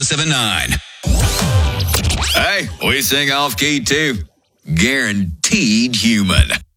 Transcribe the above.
1079. Hey, we sing off key too. Guaranteed human.